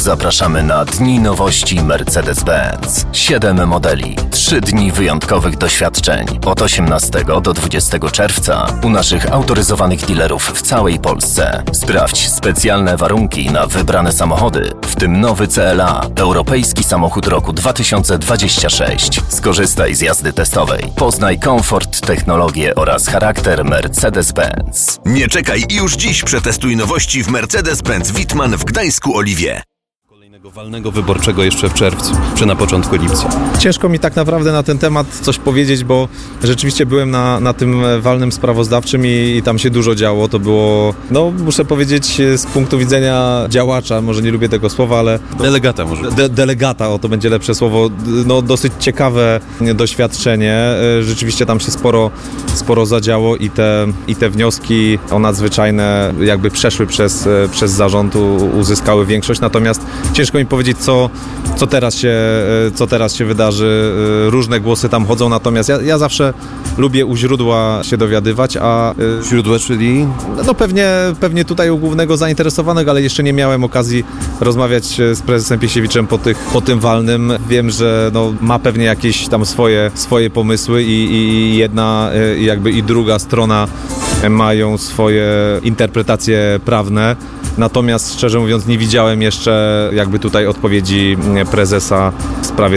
Zapraszamy na Dni Nowości Mercedes-Benz. 7 modeli, 3 dni wyjątkowych doświadczeń. Od 18 do 20 czerwca u naszych autoryzowanych dealerów w całej Polsce. Sprawdź specjalne warunki na wybrane samochody, w tym nowy CLA, europejski samochód roku 2026. Skorzystaj z jazdy testowej. Poznaj komfort, technologię oraz charakter Mercedes-Benz. Nie czekaj i już dziś przetestuj nowości w Mercedes-Benz Wittmann w Gdańsku-Oliwie. Walnego wyborczego jeszcze w czerwcu, czy na początku lipca. Ciężko mi tak naprawdę na ten temat coś powiedzieć, bo rzeczywiście byłem na tym walnym sprawozdawczym i tam się dużo działo. To było, muszę powiedzieć, z punktu widzenia działacza, może nie lubię tego słowa, ale... Delegata może. Delegata, to będzie lepsze słowo. Dosyć ciekawe doświadczenie. Rzeczywiście tam się sporo zadziało i te wnioski o nadzwyczajne jakby przeszły przez zarząd, uzyskały większość, natomiast ciężko mi powiedzieć, co teraz się wydarzy. Różne głosy tam chodzą, natomiast ja zawsze lubię u źródła się dowiadywać, a... Źródła, czyli? Pewnie tutaj u głównego zainteresowanego, ale jeszcze nie miałem okazji rozmawiać z prezesem Piesiewiczem po tym walnym. Wiem, że ma pewnie jakieś tam swoje pomysły i jedna jakby i druga strona mają swoje interpretacje prawne. Natomiast szczerze mówiąc nie widziałem jeszcze jakby tutaj odpowiedzi prezesa w sprawie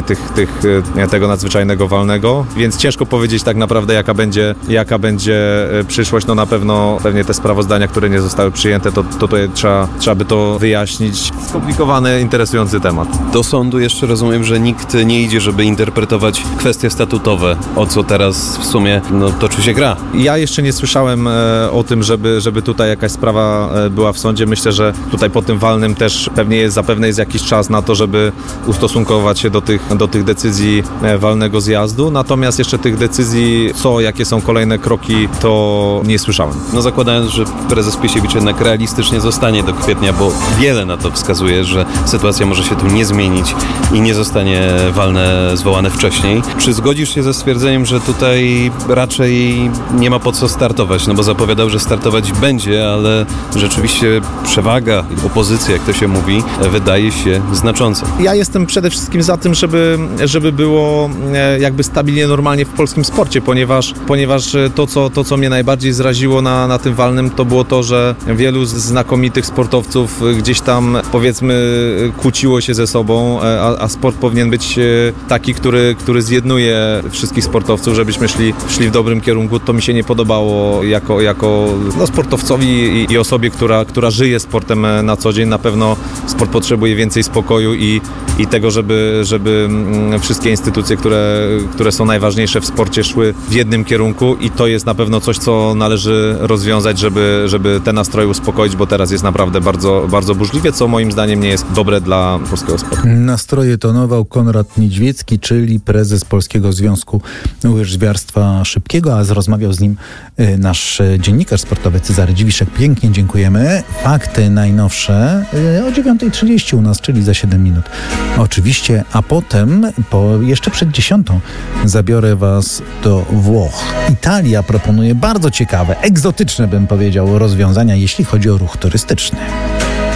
tego nadzwyczajnego walnego, więc ciężko powiedzieć tak naprawdę jaka będzie przyszłość. Pewnie te sprawozdania, które nie zostały przyjęte, to tutaj trzeba by to wyjaśnić. Skomplikowany, interesujący temat. Do sądu jeszcze rozumiem, że nikt nie idzie, żeby interpretować kwestie statutowe, o co teraz w sumie toczy się gra. Ja jeszcze nie słyszałem o tym, żeby tutaj jakaś sprawa była w sądzie. Myślę, że tutaj po tym walnym też zapewne jest jakiś czas na to, żeby ustosunkować się do tych decyzji walnego zjazdu. Natomiast jeszcze tych decyzji, jakie są kolejne kroki, to nie słyszałem. Zakładając, że prezes Piesiewicz jednak realistycznie zostanie do kwietnia, bo wiele na to wskazuje, że sytuacja może się tu nie zmienić i nie zostanie walne zwołane wcześniej. Czy zgodzisz się ze stwierdzeniem, że tutaj raczej nie ma po co startować? Bo zapowiadał, że startować będzie, ale rzeczywiście przewaga opozycji, jak to się mówi, wydaje się znacząca. Ja jestem przede wszystkim za tym, żeby było jakby stabilnie, normalnie w polskim sporcie, ponieważ to, co mnie najbardziej zraziło na tym walnym, to było to, że wielu znakomitych sportowców gdzieś tam, powiedzmy, kłóciło się ze sobą, a sport powinien być taki, który zjednuje wszystkich sportowców, żebyśmy szli w dobrym kierunku. To mi się nie podobało jako sportowcowi i osobie, która żyje sportem na co dzień. Na pewno sport potrzebuje więcej spokoju i tego, żeby wszystkie instytucje, które są najważniejsze w sporcie, szły w jednym kierunku i to jest na pewno coś, co należy rozwiązać, żeby te nastroje uspokoić, bo teraz jest naprawdę bardzo, bardzo burzliwie, co moim zdaniem nie jest dobre dla polskiego sportu. Nastroje tonował Konrad Niedźwiecki, czyli prezes Polskiego Związku Łyżwiarstwa Szybkiego, a rozmawiał z nim nasz dziennikarz sportowy Cezary Dziwiszek. Pięknie dziękujemy. Fakty najnowsze o 9:30 u nas, czyli za 7 minut. Oczywiście, a potem, jeszcze przed 10:00 zabiorę Was do Włoch. Italia proponuje bardzo ciekawe, egzotyczne bym powiedział, rozwiązania, jeśli chodzi o ruch turystyczny.